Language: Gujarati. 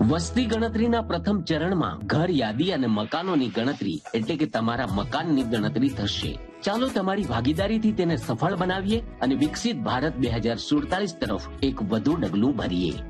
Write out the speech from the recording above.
વસ્તી ગણતરીના પ્રથમ ચરણમાં ઘર યાદી અને મકાનોની ગણતરી એટલે કે તમારા મકાનની ગણતરી થશે. ચાલો તમારી ભાગીદારીથી તેને સફળ બનાવીએ અને વિકસિત ભારત 2047 તરફ એક વધુ ડગલું ભરીએ.